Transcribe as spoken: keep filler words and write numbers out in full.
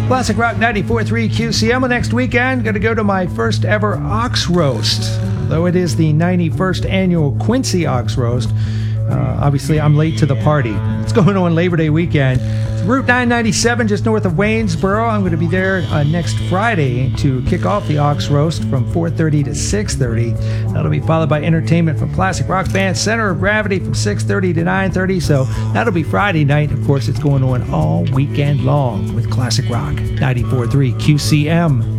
Classic Rock ninety-four point three Q C M. Next weekend, going to go to my first ever Ox Roast. Though it is the ninety-first annual Quincy Ox Roast, uh, obviously I'm late to the party. It's going on Labor Day weekend. It's Route nine ninety-seven, just north of Waynesboro. I'm going to be there uh, next Friday to kick off the Ox Roast from four thirty to six thirty. That'll be followed by entertainment from classic rock band Center of Gravity from six thirty to nine thirty. So that'll be Friday night. Of course, it's going on all weekend long with Classic Rock ninety-four point three Q C M.